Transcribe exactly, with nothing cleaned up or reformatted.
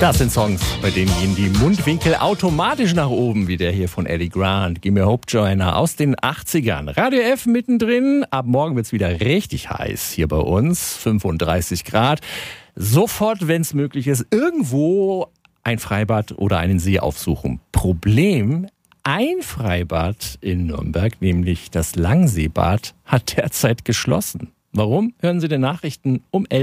Das sind Songs, bei denen gehen die Mundwinkel automatisch nach oben, wie der hier von Eddie Grant. Gimme Hope Joiner aus den achtzigern. Radio F mittendrin. Ab morgen wird's wieder richtig heiß hier bei uns. fünfunddreißig Grad. Sofort, wenn es möglich ist, irgendwo ein Freibad oder einen See aufsuchen. Problem: ein Freibad in Nürnberg, nämlich das Langseebad, hat derzeit geschlossen. Warum? Hören Sie den Nachrichten um elf.